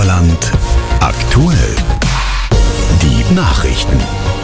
Sauerland aktuell. Die Nachrichten.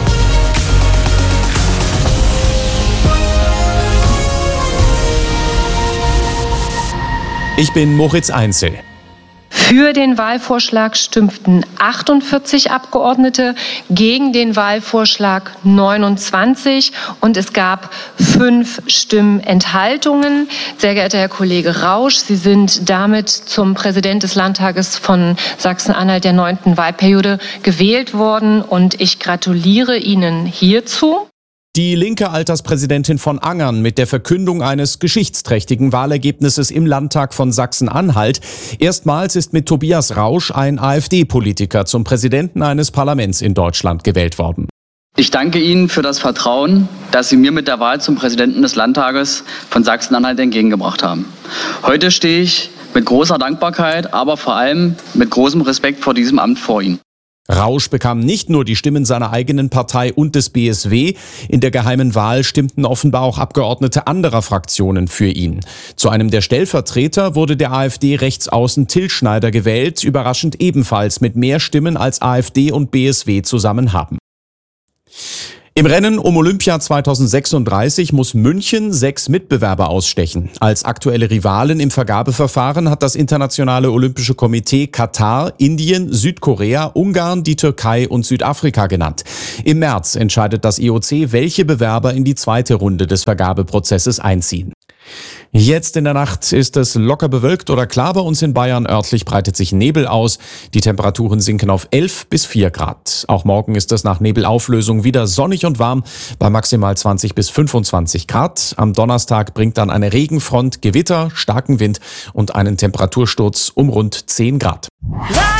Ich bin Moritz Einzel. Für den Wahlvorschlag stimmten 48 Abgeordnete, gegen den Wahlvorschlag 29 und es gab 5 Stimmenthaltungen. Sehr geehrter Herr Kollege Rausch, Sie sind damit zum Präsident des Landtages von Sachsen-Anhalt der 9. Wahlperiode gewählt worden und ich gratuliere Ihnen hierzu. Die linke Alterspräsidentin von Angern mit der Verkündung eines geschichtsträchtigen Wahlergebnisses im Landtag von Sachsen-Anhalt. Erstmals ist mit Tobias Rausch ein AfD-Politiker zum Präsidenten eines Parlaments in Deutschland gewählt worden. Ich danke Ihnen für das Vertrauen, das Sie mir mit der Wahl zum Präsidenten des Landtages von Sachsen-Anhalt entgegengebracht haben. Heute stehe ich mit großer Dankbarkeit, aber vor allem mit großem Respekt vor diesem Amt vor Ihnen. Rausch bekam nicht nur die Stimmen seiner eigenen Partei und des BSW. In der geheimen Wahl stimmten offenbar auch Abgeordnete anderer Fraktionen für ihn. Zu einem der Stellvertreter wurde der AfD-Rechtsaußen Till Schneider gewählt, überraschend ebenfalls mit mehr Stimmen als AfD und BSW zusammen haben. Im Rennen um Olympia 2036 muss München 6 Mitbewerber ausstechen. Als aktuelle Rivalen im Vergabeverfahren hat das Internationale Olympische Komitee Katar, Indien, Südkorea, Ungarn, die Türkei und Südafrika genannt. Im März entscheidet das IOC, welche Bewerber in die zweite Runde des Vergabeprozesses einziehen. Jetzt in der Nacht ist es locker bewölkt oder klar bei uns in Bayern. Örtlich breitet sich Nebel aus. Die Temperaturen sinken auf 11 bis 4 Grad. Auch morgen ist es nach Nebelauflösung wieder sonnig und warm bei maximal 20 bis 25 Grad. Am Donnerstag bringt dann eine Regenfront Gewitter, starken Wind und einen Temperatursturz um rund 10 Grad.